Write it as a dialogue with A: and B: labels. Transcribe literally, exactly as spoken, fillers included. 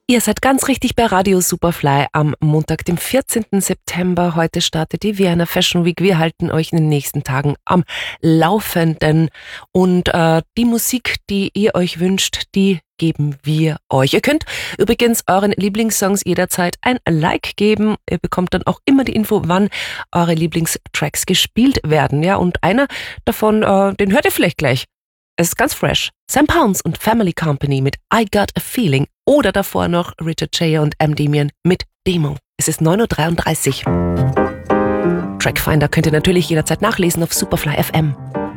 A: Ihr seid ganz richtig bei Radio Superfly am Montag, dem vierzehnten September. Heute startet die Vienna Fashion Week. Wir halten euch in den nächsten Tagen am Laufenden. Und äh, die Musik, die ihr euch wünscht, die geben wir euch. Ihr könnt übrigens euren Lieblingssongs jederzeit ein Like geben. Ihr bekommt dann auch immer die Info, wann eure Lieblingstracks gespielt werden. Ja, und einer davon, äh, den hört ihr vielleicht gleich. Es ist ganz fresh. Sam Pounds und Family Company mit I Got a Feeling. Oder davor noch Richard Cheyer und M. Damien mit Demo. Es ist neun Uhr dreiunddreißig. Trackfinder könnt ihr natürlich jederzeit nachlesen auf Superfly F M.